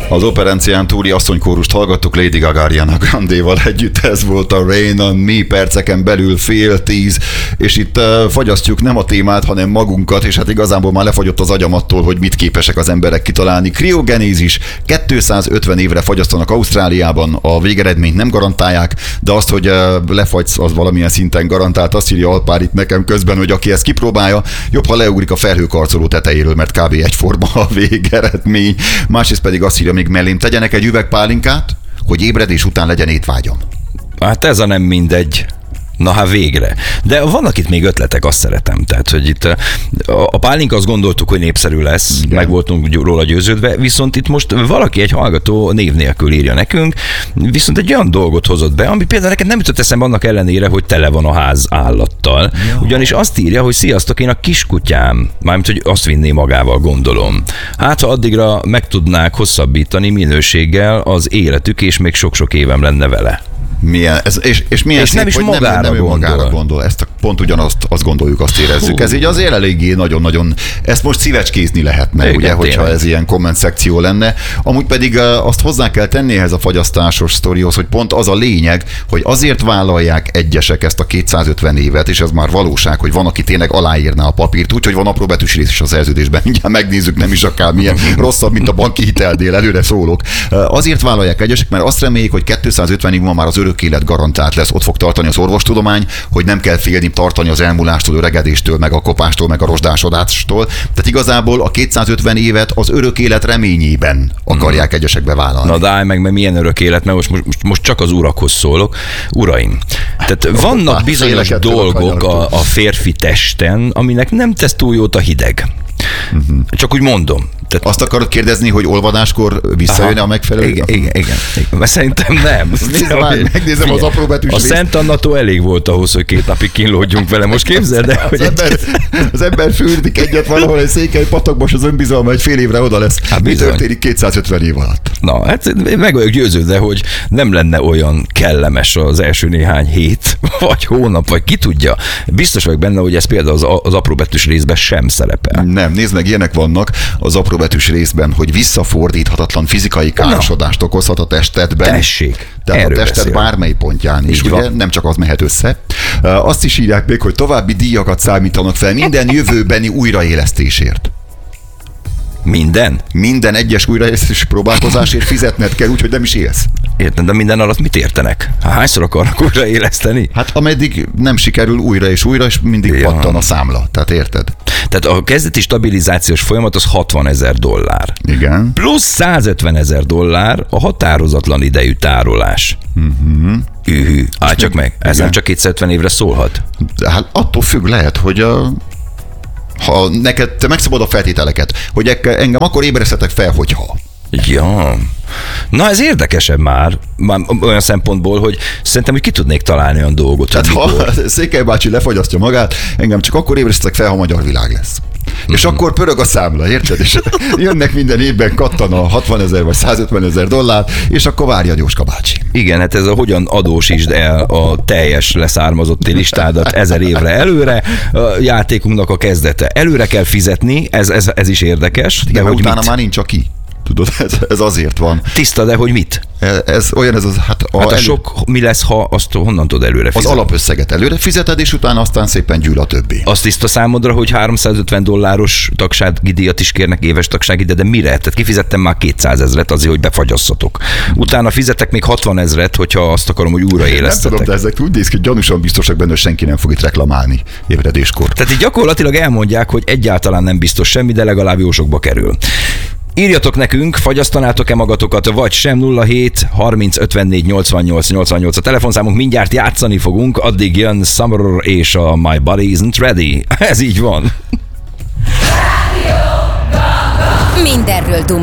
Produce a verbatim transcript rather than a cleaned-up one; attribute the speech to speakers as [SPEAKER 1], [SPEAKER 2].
[SPEAKER 1] Az operencián túli asszonykórust hallgattuk Lady Gaga Ariana Grande-val együtt, ez volt a Rain on Me, perceken belül fél tíz, és itt uh, fagyasztjuk nem a témát, hanem magunkat, és hát igazából már lefagyott az agyam attól, hogy mit képesek az emberek kitalálni. Kriogenézis, kétszázötven évre fagyasztanak Ausztráliában, a végeredményt nem garantálják, de azt, hogy uh, lefagysz, az valamilyen szinten garantált. Azt írja Alpár itt nekem közben, hogy aki ezt kipróbálja, jobb, ha leugrik a felhőkarcoló tetejéről, mert kb. Egyforma a végeredmény. Másrészt pedig azt írja még mellém, tegyenek egy üveg pálinkát, hogy ébredés után legyen étvágyam.
[SPEAKER 2] Hát ez a nem mindegy. Na hát végre. De vannak itt még ötletek, azt szeretem. Tehát, hogy itt a pálinka, azt gondoltuk, hogy népszerű lesz, igen, meg voltunk róla győződve, viszont itt most valaki, egy hallgató név nélkül írja nekünk, viszont egy olyan dolgot hozott be, ami például neked nem jutott eszembe annak ellenére, hogy tele van a ház állattal. Jó. Ugyanis azt írja, hogy sziasztok, én a kiskutyám, mármint, hogy azt vinné magával, gondolom. Hát, ha addigra meg tudnák hosszabbítani minőséggel az életük, és még sok-sok évem lenne vele.
[SPEAKER 1] Milyen, ez, és, és milyen
[SPEAKER 2] és
[SPEAKER 1] szép,
[SPEAKER 2] nem is
[SPEAKER 1] hogy
[SPEAKER 2] magára,
[SPEAKER 1] nem, nem
[SPEAKER 2] gondol.
[SPEAKER 1] magára gondol. Ezt a, pont ugyanazt azt gondoljuk, azt érezzük. Hú. Ez így azért eléggé nagyon-nagyon, ezt most szívecskézni lehetne, igen, ugye, hogyha tényleg ez ilyen komment szekció lenne. Amúgy pedig azt hozzá kell tenni ehhez a fagyasztásos sztorihoz, hogy pont az a lényeg, hogy azért vállalják egyesek ezt a kétszázötven évet, és ez már valóság, hogy van, aki tényleg aláírná a papírt, úgyhogy van apróbetűs rész is a szerződésben. Mindjárt megnézzük, nem is akár milyen rosszabb, mint a banki hitelnél, előre szólok. Azért vállalják egyesek, mert azt reméljék, hogy kétszázötven év már az örök élet garantált lesz, ott fog tartani az orvostudomány, hogy nem kell félni tartani az elmúlástól, öregedéstől, meg a kopástól, meg a rozsdásodástól. Tehát igazából a kétszázötven évet az örök élet reményében akarják egyesek bevállalni.
[SPEAKER 2] Na de állj meg, mert milyen örök élet, mert most, most, most csak az urakhoz szólok. Uraim, tehát vannak bizonyos dolgok a, a férfi testen, aminek nem tesz túl jót a hideg. Uh-huh. Csak úgy mondom.
[SPEAKER 1] Tehát azt akarod kérdezni, hogy olvadáskor visszajön a megfelelő?
[SPEAKER 2] Igen, igen, igen, igen. Mert szerintem nem.
[SPEAKER 1] Nézd már, megnézem figyelj, az apróbetűs
[SPEAKER 2] a részt. Szent Annató elég volt ahhoz, hogy két napig kínlódjunk vele. Most képzeld el, hogy...
[SPEAKER 1] Az ember, az ember fürdik egyet valahol egy székely patakban, az önbizalma egy fél évre oda lesz. Hát mi történik kétszázötven év alatt?
[SPEAKER 2] Na, hát meg vagyok győződve, hogy nem lenne olyan kellemes az első néhány hét, vagy hónap, vagy ki tudja. Biztos vagyok benne, hogy ez például az, az apróbetűs részben sem szerepel.
[SPEAKER 1] Nem, nézd meg, ilyenek vannak az apróbetűs részben, hogy visszafordíthatatlan fizikai károsodást okozhat a testedben.
[SPEAKER 2] Tessék,
[SPEAKER 1] tehát a tested beszél bármely pontján is, ugye? Van. Nem csak az mehet össze. Azt is írják még, hogy további díjakat számítanak fel minden jövőbeni újraélesztésért.
[SPEAKER 2] Minden?
[SPEAKER 1] Minden egyes újraélesztési próbálkozásért fizetned kell, úgyhogy nem is élsz.
[SPEAKER 2] Értem, de minden alatt mit értenek? Hányszor akarnak újraéleszteni?
[SPEAKER 1] Hát ameddig nem sikerül újra és újra, és mindig ja. pattan a számla. Tehát érted?
[SPEAKER 2] Tehát a kezdeti stabilizációs folyamat az hatvanezer dollár.
[SPEAKER 1] Igen.
[SPEAKER 2] Plusz százötvenezer dollár a határozatlan idejű tárolás. Uh-huh. Ühű. Állj csak meg, ez igen. nem csak kétszázötven évre szólhat?
[SPEAKER 1] Hát attól függ, lehet, hogy a... ha neked, te megszabad a feltételeket, hogy engem akkor ébresztetek fel, hogyha...
[SPEAKER 2] Ja. Na ez érdekesebb már, már olyan szempontból, hogy szerintem, hogy ki tudnék találni olyan dolgot.
[SPEAKER 1] Tehát ha Székely bácsi lefagyasztja magát, engem csak akkor ébresztetek fel, ha magyar világ lesz. Mm-hmm. És akkor pörög a számla, érted? És jönnek minden évben, kattan a hatvanezer vagy százötvenezer dollár, és akkor várja Jóska bácsi.
[SPEAKER 2] Igen, hát ez a hogyan adósítsd el a teljes leszármazotti listádat ezer évre előre, a játékunknak a kezdete. Előre kell fizetni, ez, ez, ez is érdekes.
[SPEAKER 1] Igen,
[SPEAKER 2] de hogy
[SPEAKER 1] utána
[SPEAKER 2] mit?
[SPEAKER 1] Már nincs aki. Tudod, ez, ez azért van.
[SPEAKER 2] Tiszta, de hogy mit?
[SPEAKER 1] Ez, ez olyan, ez az, hát a,
[SPEAKER 2] hát a
[SPEAKER 1] elő...
[SPEAKER 2] sok, mi lesz, ha azt honnan tudod előre fizetni?
[SPEAKER 1] Az alapösszeget előre fizeted, és utána aztán szépen gyűl a többi.
[SPEAKER 2] Azt tiszta számodra, hogy háromszázötven dolláros tagsági díjat is kérnek, éves tagsági díjat, de mire? Tehát kifizettem már kétszázezret azért, hogy befagyasszatok. Utána fizetek még hatvanezret, hogyha azt akarom, hogy újraélesztetek.
[SPEAKER 1] Nem tudom, de ezek úgy néz ki, hogy gyanúsan biztosak benne, hogy senki nem fog itt reklamálni ébredéskor.
[SPEAKER 2] Tehát így gyakorlatilag elmondják, hogy egyáltalán nem biztos semmi, de legalább jó sokba kerül. Írjatok nekünk, fagyasztanátok-e magatokat, vagy sem. Nulla hét harminc ötvennégy nyolcvannyolc nyolcvannyolc a telefonszámunk, mindjárt játszani fogunk, addig jön Summer és a My Body Isn't Ready. Ez így van.
[SPEAKER 3] Mindenről